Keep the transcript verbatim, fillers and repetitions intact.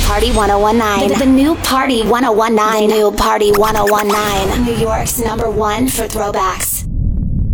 Party ten nineteen. The, the new Party ten nineteen. The new Party ten nineteen. New York's number one for throwbacks.